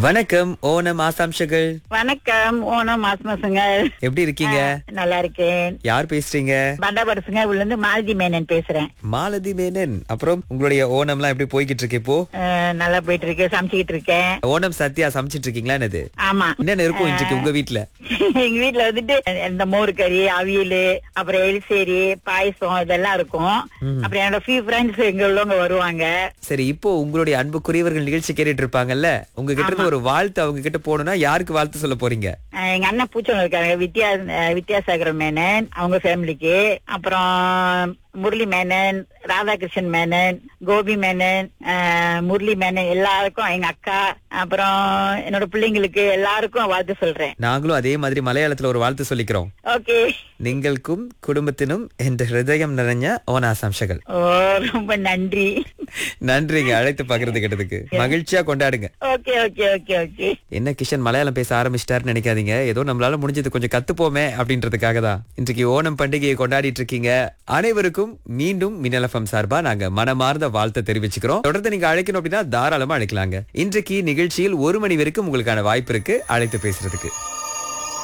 வணக்கம் ஓணம் ஆசாம்ஷகள். வணக்கம். ஓணம் மாசங்க. எப்படி இருக்கீங்க? நல்லா இருக்கேன். யார் பேசுறீங்க? பண்டாபரசுங்க உள்ள இருந்து மாலதி மேனன் பேசுறேன். மாலதி மேனன். அப்புறம் உங்களுடைய ஓணம்லாம் எப்படி போய்கிட்டு இருக்கு இப்போ? நல்லா போயிட்டு இருக்கு. சமைச்சுக்கிட்டு இருக்கேன். ஓணம் சத்யா சமைச்சிட்டு இருக்கீங்களா? என்னது ஆமா. என்னென்ன இருக்கும் இன்றைக்கு உங்க வீட்ல? எங்க வீட்டுல வந்துட்டு இந்த மோர் கறி, அவியல், அப்புறம் எலிசேரி, பாயசம் இதெல்லாம் இருக்கும். அப்புறம் என்னோட ஃபியூ ஃப்ரெண்ட்ஸ் எங்க உள்ளவங்க வருவாங்க. சரி, இப்போ உங்களுடைய அன்புக்குரியவர்கள் நிகழ்ச்சி கேட்டுட்டு இருப்பாங்கல்ல, உங்ககிட்ட இருந்து ஒரு வாழ்த்து அவங்க கிட்ட போகணும்னா யாருக்கு வாழ்த்து சொல்ல போறீங்க? எங்க அண்ணன் பூச்சவங்க இருக்காங்க, வித்யாசாகர மேனன், அவங்க ஃபேமிலிக்கு. அப்புறம் முரளி மேனன், ராதாகிருஷ்ணன் மேனன், கோபி மேனன், முரளி மேனன், எல்லாருக்கும், எங்க அக்கா, அப்புறம் என்னோட பிள்ளைங்களுக்கு எல்லாருக்கும் வாழ்த்து சொல்றேன். நாங்களும் அதே மாதிரி மலையாளத்துல ஒரு வாழ்த்து சொல்லிக்கிறோம். ஓகே. நீங்களுக்கும் குடும்பத்தினும் என்ற ஹிருதயம் நிறைஞ்ச ஓணாசாம்ஷகள். ஓ, ரொம்ப நன்றி. நன்றிங்க, அழைத்து பகிர்ந்து கேட்டதுக்கு. மகிழ்ச்சியா கொண்டாடுங்க. Okay okay okay okay. என்ன கிஷன் மலையாளம் பேச ஆரம்பிச்சிட்டாருன்னு நினைக்காதீங்க. ஏதோ நம்மளால முடிஞ்சது கொஞ்சம் கத்துப்போமே அப்படின்றதுக்காக தான் இன்றைக்கு ஓணம் பண்டிகையை கொண்டாடிட்டு இருக்கீங்க. அனைவருக்கும் மீண்டும் மின்னல் எஃப்எம் சார்பா நாங்க மனமார்ந்த வாழ்த்தை தெரிவிச்சுக்கிறோம். தொடர்ந்து நீங்க அழைக்கணும் அப்படின்னா தாராளமா அழைக்கலாங்க. இன்றைக்கு நிகழ்ச்சியில் 1 மணி வரைக்கும் உங்களுக்கான வாய்ப்பு இருக்கு அழைத்து பேசுறதுக்கு.